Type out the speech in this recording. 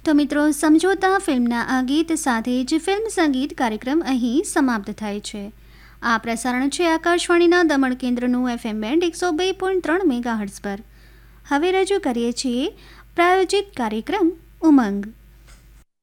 તો મિત્રો, સમજોતા ફિલ્મના આ ગીત સાથે જ ફિલ્મ સંગીત કાર્યક્રમ અહીં સમાપ્ત થાય છે. આ પ્રસારણ છે આકાશવાણીના દમણ કેન્દ્રનું FM બેન્ડ 102.3 મેગાહર્ટ્ઝ પર. હવે રજૂ કરીએ છીએ પ્રાયોજિત કાર્યક્રમ ઉમંગ.